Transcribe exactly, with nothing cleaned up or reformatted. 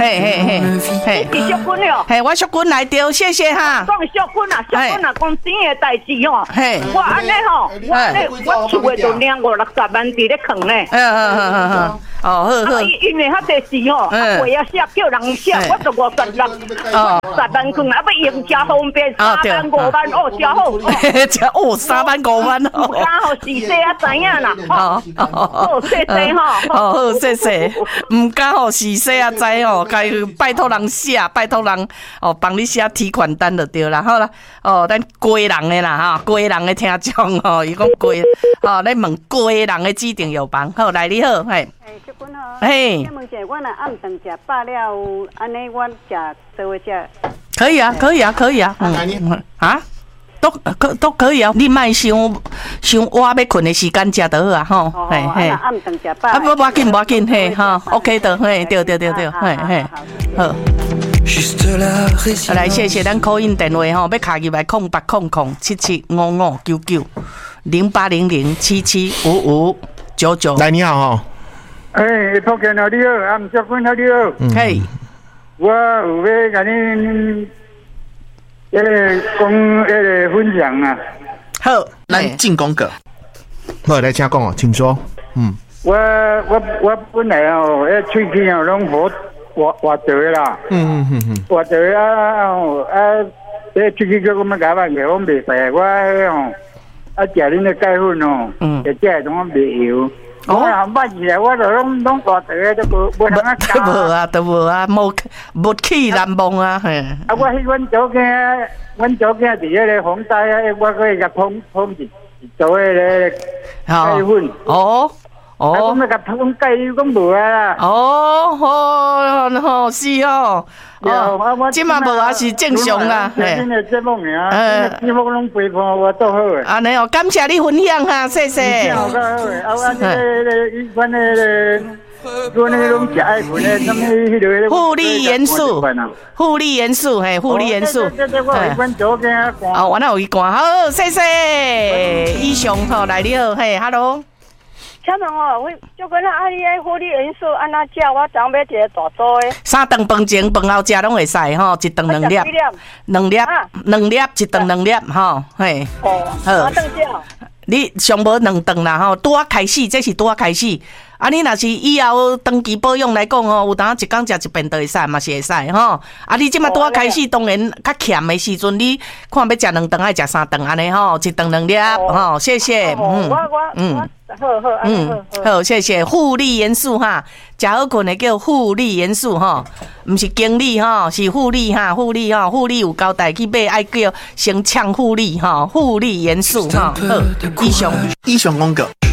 嘿嘿嘿嘿， 你是淑君哦？ 嘿，我淑君来着，谢谢哈。 讲淑君啊，淑君啊，讲钱的代志吼。嘿，我安尼吼，我安尼我厝的就领五六十万伫咧藏咧。 嗯嗯嗯嗯嗯。哦，好好。 因为遐济事吼，我要写叫人写，我就五十六十万藏，啊，要用加方便，三万五万哦，加好。 加哦，三万五万哦。 唔敢吼，细细啊知影啦。哦哦，谢谢吼。 哦好，谢谢。唔敢吼，细细啊知哦，该拜托人写，拜托人哦，帮你写提款单就对啦。好啦，哦，咱贵人的啦哈，贵人的听众吼，伊讲贵，哦，咱问贵人的指定药房。好，来你好，嘿。 淑君好， 嘿， 问者，我若暗顿食饱了，安尼我食做伙食。 可以啊，可以啊，可以啊，嗯啊，都可都可以啊，你莫想想我要困的时间食就好啊，吼， 嘿嘿。暗顿食饱。 啊，不要紧，不要紧，嘿，哈 ，OK 的，嘿，对对对对，嘿嘿，好。来，谢谢咱call in电话吼，要卡入来空八空空七七五五九九零八零零七七五五九九。 来，你好哈。 哎，托健啊，你好，啊，吴淑君啊，你好。 嘿， 我有要甲你，迄个讲迄个分享啊。 好， 咱进攻个。好，来请讲哦，请说。嗯。 我我我本来哦，迄喙齿哦，拢好活活着啦。嗯嗯嗯嗯。活着啊哦啊，迄喙齿叫我们搞办个，我袂使，我哦啊食恁个钙粉哦，嗯，食食种袂油。我啊，捌起来，我就拢拢大袋都无无通啊加。 都无啊，都无啊，无无气难忘啊，嘿。 啊，我迄阮祖囝，阮祖囝伫迄个红带啊，我可以甲碰碰一做迄个钙粉。 哦哦。啊， 我咪甲碰钙油讲无啊啦。 哦，好，好是哦。哦，即嘛无也是正常啦。 嘿。今日节目尔，呃，节目拢陪伴我都好诶。 安尼哦，感谢你分享哈，谢谢。 好个好诶，啊，我这个一般的个，阮迄种食爱粉诶，什么迄个。 护理元素，护理元素，嘿，护理元素。 对对对，我有一本早间啊看。 哦，我那有一罐，好，谢谢。以上吼，来你好，嘿 ，hello。 请问哦，我就跟啊，你迄护理元素安怎食？我昨要一个大组的。 三顿饭前饭后食拢会使吼，一顿两粒，两粒，两粒，一顿两粒吼，嘿。 哦。好。三顿食。 你上无两顿啦吼，拄啊开始，这是拄啊开始。啊，你若是以后长期保养来讲吼，有当一工食一遍就会使，嘛是会使吼。啊，你即马拄啊开始，当然较欠的时阵，你看要食两顿，爱食三顿安尼吼，一顿两粒吼，谢谢。 嗯嗯。好好，嗯， 好，谢谢。护理元素哈，食好困的叫护理元素哈，唔是经理哈，是护理哈，护理哈，护理有交代去买，爱叫先呛护理哈，护理元素哈。好，以上以上广告。